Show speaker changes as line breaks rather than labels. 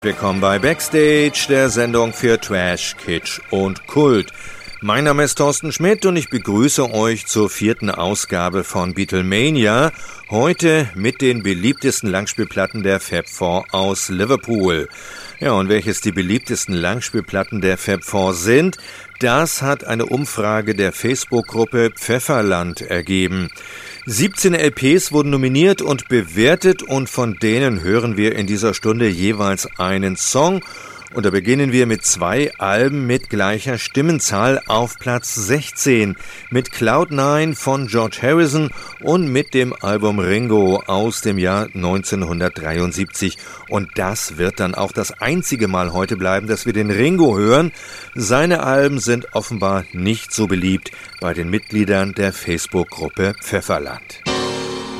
Willkommen bei Backstage, der Sendung für Trash, Kitsch und Kult. Mein Name ist Thorsten Schmidt und ich begrüße euch zur 4. Ausgabe von Beatlemania. Heute mit den beliebtesten Langspielplatten der Fab Four aus Liverpool. Ja, und welches die beliebtesten Langspielplatten der Fab Four sind, das hat eine Umfrage der Facebook-Gruppe Pfefferland ergeben. 17 LPs wurden nominiert und bewertet und von denen hören wir in dieser Stunde jeweils einen Song. Und da beginnen wir mit 2 Alben mit gleicher Stimmenzahl auf Platz 16 mit Cloud9 von George Harrison und mit dem Album Ringo aus dem Jahr 1973. Und das wird dann auch das einzige Mal heute bleiben, dass wir den Ringo hören. Seine Alben sind offenbar nicht so beliebt bei den Mitgliedern der Facebook-Gruppe Pfefferland.